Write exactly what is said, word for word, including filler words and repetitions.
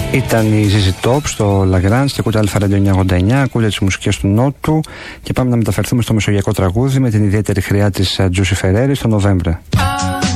Ήταν η ζι ζι Top στο Lagrange και ακούτε Αλφα Radio εννιακόσια ογδόντα εννιά, ακούτε τις μουσικές του Νότου και πάμε να μεταφερθούμε στο μεσογειακό τραγούδι με την ιδιαίτερη χρειά της Juicy Ferreri στο November.